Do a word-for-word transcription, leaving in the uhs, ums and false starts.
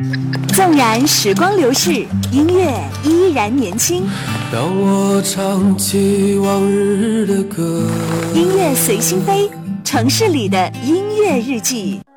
纵然时光流逝，音乐依然年轻。 当我唱起往日的歌， 音乐随心飞，城市里的音乐日记。